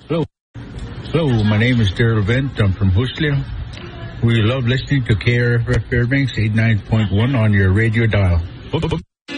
Hello. Hello, my name is Daryl Vent. I'm from Huslia. We love listening to KRF Fairbanks 89.1 on your radio dial.